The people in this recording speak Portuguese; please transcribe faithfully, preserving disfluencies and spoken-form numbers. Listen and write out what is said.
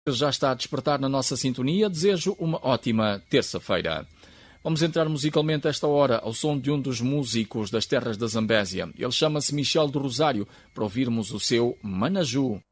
Já está a despertar na nossa sintonia. Desejo uma ótima terça-feira. Vamos entrar musicalmente esta hora ao som de um dos músicos das terras da Zambésia. Ele chama-se Michel do Rosário, para ouvirmos o seu Manaju.